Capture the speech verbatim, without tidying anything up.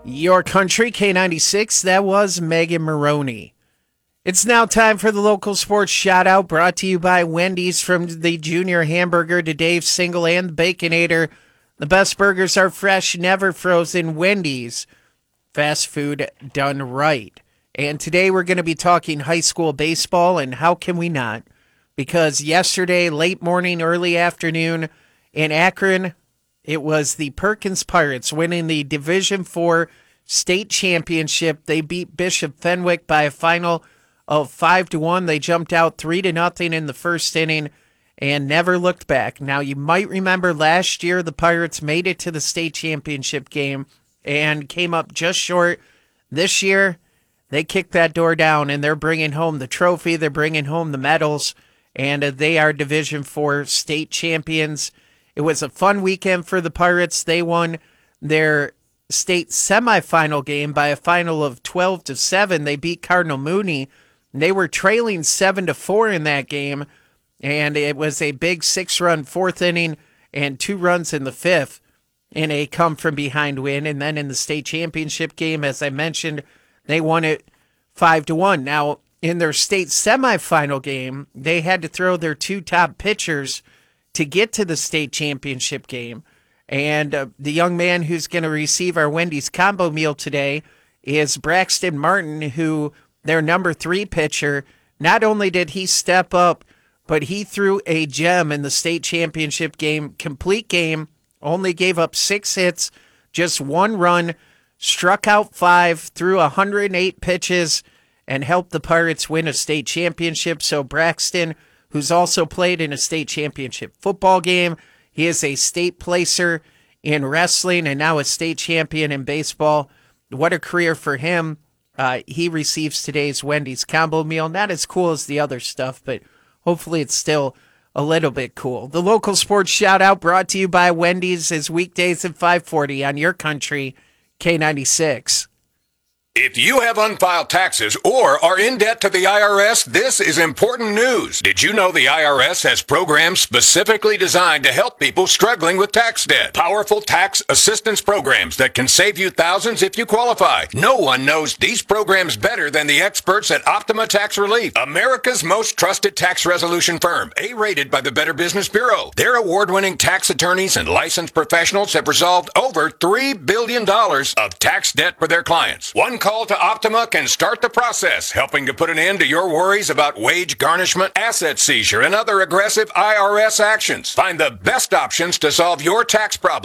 Your Country, K ninety-six, that was Megan Maroney. It's now time for the local sports shout-out, brought to you by Wendy's. From the Junior Hamburger to Dave Single and the Baconator, the best burgers are fresh, never frozen. Wendy's, fast food done right. And today we're going to be talking high school baseball, and how can we not? Because yesterday, late morning, early afternoon, in Akron, it was the Perkins Pirates winning the Division four state championship. They beat Bishop Fenwick by a final of five to one. They jumped out three to nothing in the first inning and never looked back. Now, you might remember last year the Pirates made it to the state championship game and came up just short. This year, they kicked that door down, and they're bringing home the trophy. They're bringing home the medals, and they are Division four state champions. It was a fun weekend for the Pirates. They won their state semifinal game by a final of twelve to seven. They beat Cardinal Mooney. They were trailing seven to four in that game, and it was a big six-run fourth inning and two runs in the fifth in a come-from-behind win. And then in the state championship game, as I mentioned, they won it five to one. Now, in their state semifinal game, they had to throw their two top pitchers to get to the state championship game. And uh, the young man who's going to receive our Wendy's combo meal today is Braxton Martin, who, their number three pitcher. Not only did he step up, but he threw a gem in the state championship game. Complete game, only gave up six hits, just one run, struck out five, threw one hundred eight pitches, and helped the Pirates win a state championship. So Braxton, who's also played in a state championship football game, he is a state placer in wrestling and now a state champion in baseball. What a career for him. Uh, he receives today's Wendy's combo meal. Not as cool as the other stuff, but hopefully it's still a little bit cool. The local sports shout out brought to you by Wendy's is weekdays at five forty on Your Country, K ninety-six. If you have unfiled taxes or are in debt to the I R S, this is important news. Did you know the I R S has programs specifically designed to help people struggling with tax debt? Powerful tax assistance programs that can save you thousands if you qualify. No one knows these programs better than the experts at Optima Tax Relief, America's most trusted tax resolution firm, A-rated by the Better Business Bureau. Their award-winning tax attorneys and licensed professionals have resolved over three billion dollars of tax debt for their clients. One call to Optima can start the process, helping to put an end to your worries about wage garnishment, asset seizure, and other aggressive I R S actions. Find the best options to solve your tax problem.